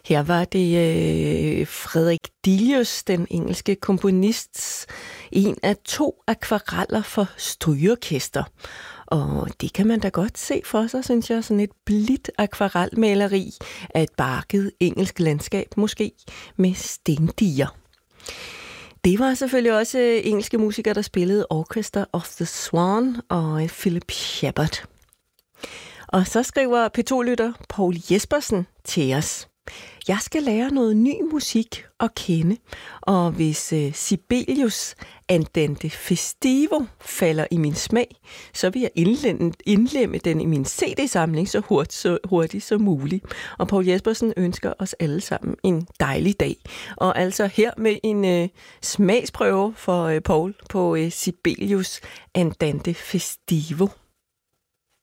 Her var det Frederik Delius, den engelske komponists, en af 2 akvareller for strygeorkester. Og det kan man da godt se for sig, synes jeg, sådan et blidt akvarelmaleri af et barket engelsk landskab, måske med stendiger. Det var selvfølgelig også engelske musikere, der spillede Orchestra of the Swan og Philip Shepard. Og så skriver P2-lytter Poul Jespersen til os: Jeg skal lære noget ny musik at kende, og hvis Sibelius Andante Festivo falder i min smag, så vil jeg indlemme den i min CD-samling så hurtigt som muligt. Og Poul Jespersen ønsker os alle sammen en dejlig dag. Og altså her med en smagsprøve for Poul på Sibelius Andante Festivo.